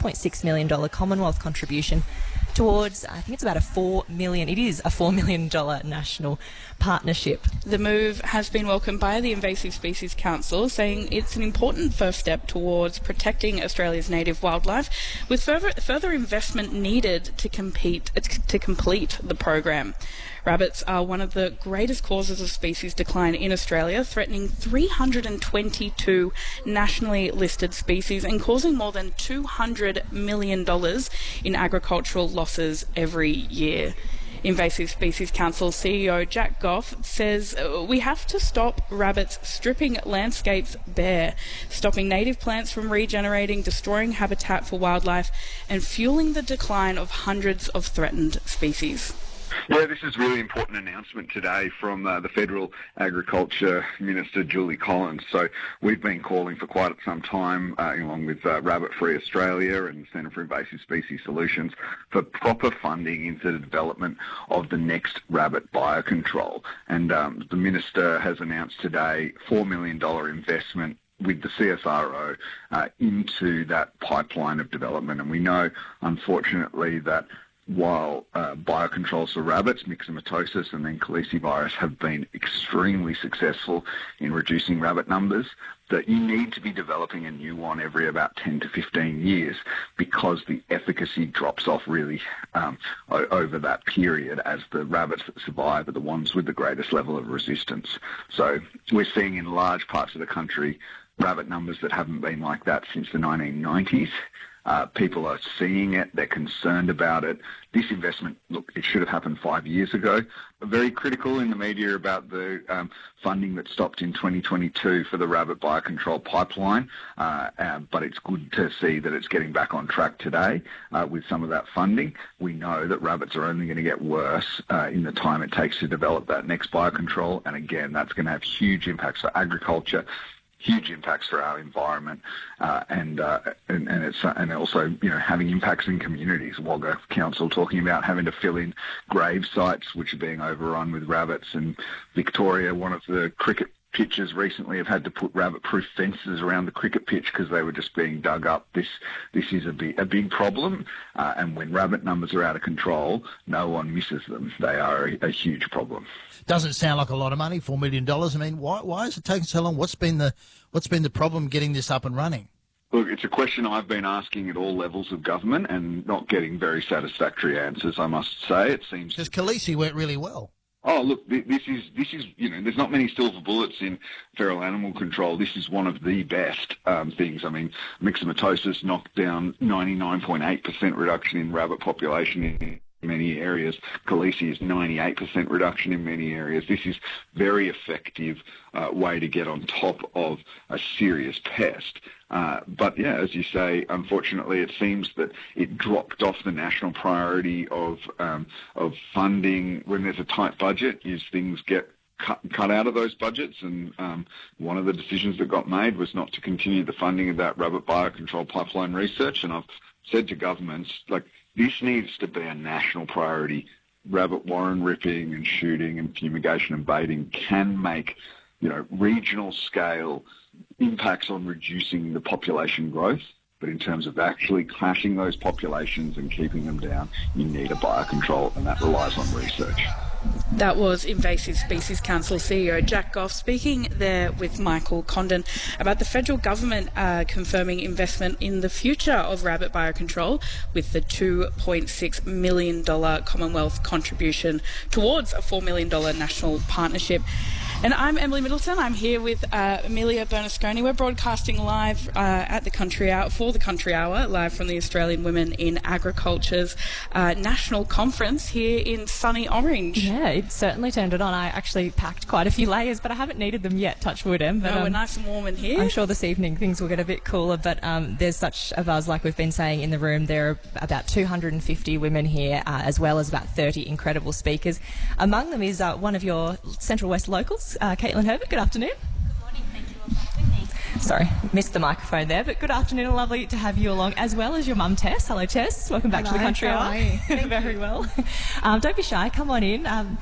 $2.6 million Commonwealth contribution towards, I think it's about a $4 million national partnership. The move has been welcomed by the Invasive Species Council, saying it's an important first step towards protecting Australia's native wildlife, with further investment needed to complete the program. Rabbits are one of the greatest causes of species decline in Australia, threatening 322 nationally listed species and causing more than $200 million in agricultural losses every year. Invasive Species Council CEO Jack Goff says we have to stop rabbits stripping landscapes bare, stopping native plants from regenerating, destroying habitat for wildlife, and fueling the decline of hundreds of threatened species. Yeah, this is a really important announcement today from the Federal Agriculture Minister, Julie Collins. So we've been calling for quite some time, along with Rabbit Free Australia and the Centre for Invasive Species Solutions, for proper funding into the development of the next rabbit biocontrol. And the Minister has announced today $4 million investment with the CSIRO into that pipeline of development. And we know, unfortunately, that while biocontrols for rabbits, myxomatosis and then calicivirus, have been extremely successful in reducing rabbit numbers, that you need to be developing a new one every about 10 to 15 years because the efficacy drops off really over that period, as the rabbits that survive are the ones with the greatest level of resistance. So we're seeing in large parts of the country rabbit numbers that haven't been like that since the 1990s. People are seeing it, they're concerned about it. This investment, look, it should have happened 5 years ago. Very critical in the media about the funding that stopped in 2022 for the rabbit biocontrol pipeline, but it's good to see that it's getting back on track today with some of that funding. We know that rabbits are only going to get worse in the time it takes to develop that next biocontrol, and again, that's going to have huge impacts for agriculture, huge impacts for our environment, and also, you know, having impacts in communities. Wagga Council talking about having to fill in grave sites which are being overrun with rabbits, and Victoria, one of the cricket pitches recently, have had to put rabbit-proof fences around the cricket pitch because they were just being dug up. This is a big problem, and when rabbit numbers are out of control, no one misses them. They are a huge problem. Doesn't sound like a lot of money, $4 million. I mean, why is it taking so long? What's been the problem getting this up and running? Look, it's a question I've been asking at all levels of government and not getting very satisfactory answers, I must say. It seems because Khaleesi went really well. Oh, look, this is, you know, there's not many silver bullets in feral animal control. This is one of the best things. I mean, myxomatosis knocked down 99.8% reduction in rabbit population in many areas. Khaleesi is 98% reduction in many areas. This is very effective way to get on top of a serious pest. But yeah, as you say, unfortunately, it seems that it dropped off the national priority of funding. When there's a tight budget, things get cut out of those budgets, and one of the decisions that got made was not to continue the funding of that rabbit biocontrol pipeline research. And I've said to governments, like, this needs to be a national priority. Rabbit warren ripping and shooting and fumigation and baiting can make, you know, regional scale impacts on reducing the population growth. But in terms of actually clashing those populations and keeping them down, you need a biocontrol, and that relies on research. That was Invasive Species Council CEO Jack Goff speaking there with Michael Condon about the federal government confirming investment in the future of rabbit biocontrol with the $2.6 million Commonwealth contribution towards a $4 million national partnership. And I'm Emily Middleton. I'm here with Amelia Bernasconi. We're broadcasting live at the Country Hour, for the Country Hour, live from the Australian Women in Agriculture's national conference here in sunny Orange. Yeah, it certainly turned it on. I actually packed quite a few layers, but I haven't needed them yet, touch wood, Em. But, we're nice and warm in here. I'm sure this evening things will get a bit cooler, but there's such a buzz, like we've been saying in the room. There are about 250 women here, as well as about 30 incredible speakers. Among them is one of your Central West locals, Caitlin Herbert. Good afternoon. Good morning. Thank you all for having me. Sorry, missed the microphone there, but good afternoon and lovely to have you along, as well as your mum, Tess. Hello, Tess. Welcome back to the Country Hour. How are you? Very well. Don't be shy. Come on in.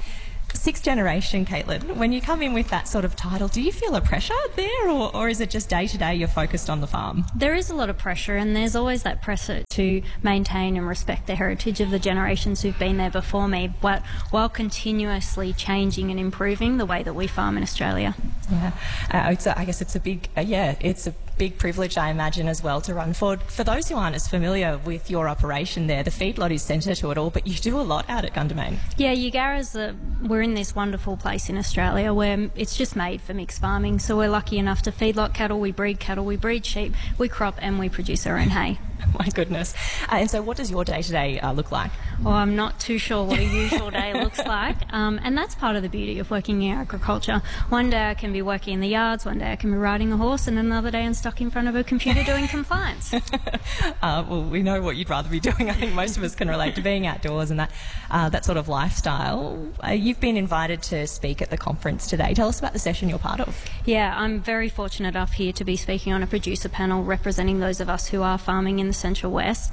Sixth generation, Caitlin, when you come in with that sort of title, do you feel a pressure there, or is it just day to day you're focused on the farm? There is a lot of pressure, and there's always that pressure to maintain and respect the heritage of the generations who've been there before me, but while continuously changing and improving the way that we farm in Australia. Yeah, I guess it's a big, it's a big privilege, I imagine, as well, to run forward. For those who aren't as familiar with your operation there, the feedlot is centre to it all, but you do a lot out at Gundamain. Yeah, Eugara's we're in this wonderful place in Australia where it's just made for mixed farming, so we're lucky enough to feedlot cattle, we breed sheep, we crop and we produce our own hay. My goodness. And so what does your day-to-day look like? Oh, I'm not too sure what a usual day looks like, and that's part of the beauty of working in agriculture. One day I can be working in the yards, one day I can be riding a horse, and another day I'm stuck in front of a computer doing compliance. Well, we know what you'd rather be doing. I think most of us can relate to being outdoors and that sort of lifestyle. You've been invited to speak at the conference today. Tell us about the session you're part of. Yeah, I'm very fortunate enough here to be speaking on a producer panel representing those of us who are farming in the Central West.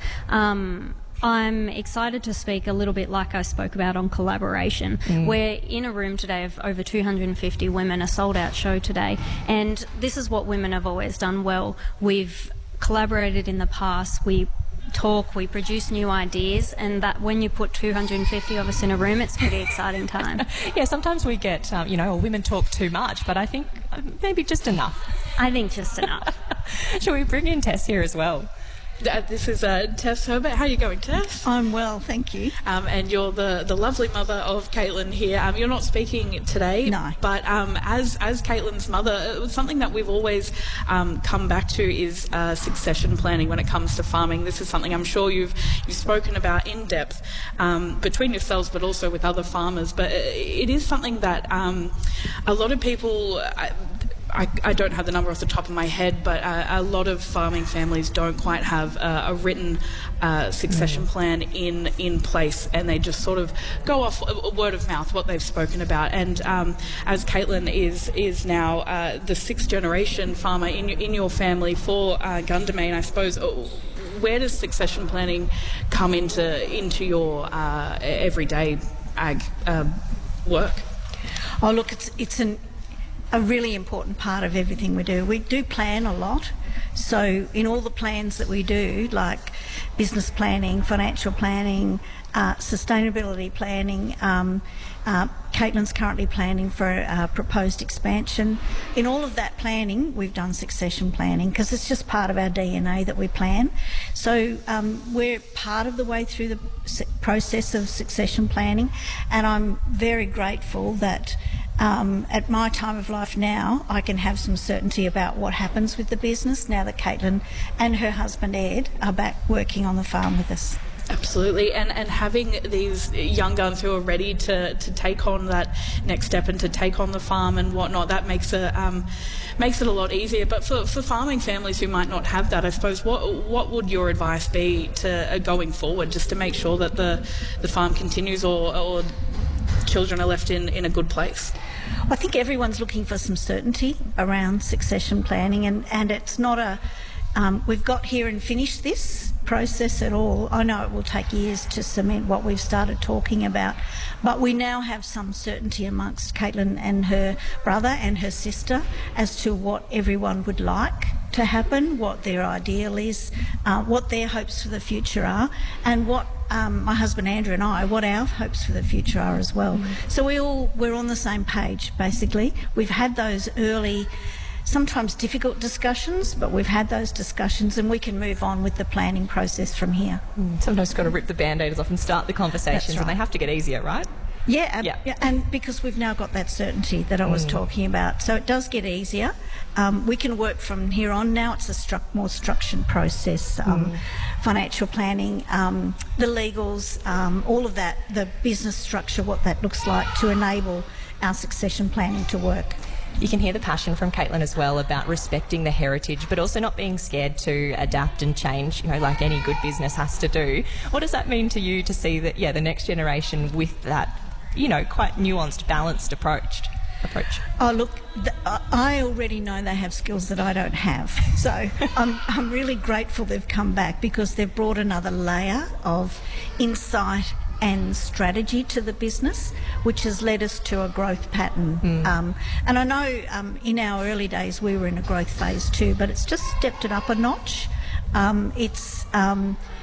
I'm excited to speak a little bit like I spoke about on collaboration. We're in a room today of over 250 women, a sold-out show today, and this is what women have always done well. We've collaborated in the past, we talk, we produce new ideas, and that when you put 250 of us in a room, it's a pretty exciting time. Yeah, sometimes we get, women talk too much, but I think maybe just enough. I think just enough. Shall we bring in Tess here as well? This is Tess Herbert. How are you going, Tess? I'm well, thank you. And you're the lovely mother of Caitlin here. You're not speaking today, no. But as Caitlin's mother, something that we've always come back to is succession planning when it comes to farming. This is something I'm sure you've spoken about in depth between yourselves, but also with other farmers. But it is something that a lot of people. I don't have the number off the top of my head, but a lot of farming families don't quite have a written succession plan in place, and they just sort of go off word of mouth what they've spoken about. And as Caitlin is now the sixth generation farmer in your family for Gundamain, I suppose. Where does succession planning come into your everyday ag work? Oh, look, it's a really important part of everything we do. We do plan a lot. So in all the plans that we do, like business planning, financial planning, sustainability planning, Caitlin's currently planning for a proposed expansion. In all of that planning, we've done succession planning because it's just part of our DNA that we plan. So we're part of the way through the process of succession planning, and I'm very grateful that at my time of life now, I can have some certainty about what happens with the business now that Caitlin and her husband Ed are back working on the farm with us. Absolutely, and having these young guns who are ready to take on that next step and to take on the farm and whatnot, that makes it a lot easier. But for farming families who might not have that, I suppose, what would your advice be to going forward, just to make sure that the farm continues or children are left in a good place? I think everyone's looking for some certainty around succession planning, and it's not a we've got here and finished this process at all. I know it will take years to cement what we've started talking about, but we now have some certainty amongst Caitlin and her brother and her sister as to what everyone would like to happen, what their ideal is, what their hopes for the future are, and what my husband Andrew and I, what our hopes for the future are as well. So we're on the same page, basically. We've had those early, sometimes difficult discussions, but we've had those discussions and we can move on with the planning process from here. Sometimes you've got to rip the band-aid off and start the conversations. That's right. And they have to get easier, right? Yeah, and because we've now got that certainty that I was talking about. So it does get easier. We can work from here on now. It's a more structured process, financial planning, the legals, all of that, the business structure, what that looks like to enable our succession planning to work. You can hear the passion from Caitlin as well about respecting the heritage, but also not being scared to adapt and change, like any good business has to do. What does that mean to you to see that, the next generation with that, quite nuanced, balanced approach? Oh, look, I already know they have skills that I don't have. So I'm really grateful they've come back because they've brought another layer of insight and strategy to the business, which has led us to a growth pattern. And I know in our early days we were in a growth phase too, but it's just stepped it up a notch.